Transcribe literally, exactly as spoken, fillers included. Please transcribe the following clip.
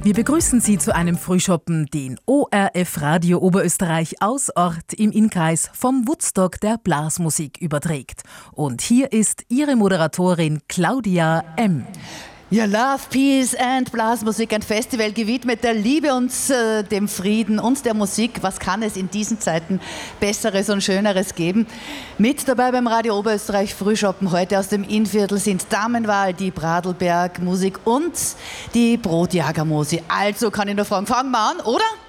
Wir begrüßen Sie zu einem Frühschoppen, den O R F Radio Oberösterreich aus Ort im Innkreis vom Woodstock der Blasmusik überträgt. Und hier ist Ihre Moderatorin Claudia M. Ja, Love, Peace and Blasmusik, ein Festival gewidmet der Liebe und äh, dem Frieden und der Musik. Was kann es in diesen Zeiten Besseres und Schöneres geben? Mit dabei beim Radio Oberösterreich Frühschoppen heute aus dem Innviertel sind Damenwahl, die Bradelberg Musik und die Brotjagermosi. Also kann ich nur fragen, fangen wir an, oder?